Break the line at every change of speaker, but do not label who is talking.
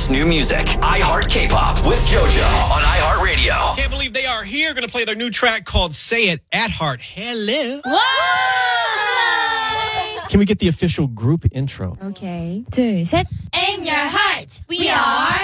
best new music. iHeart K-Pop with JoJo on iHeartRadio.
Can't believe they are here. Going to play their new track called Say It at Heart. Hello.
Whoa!
Can we get the official group intro?
Okay. 둘, 셋.
In your heart, we are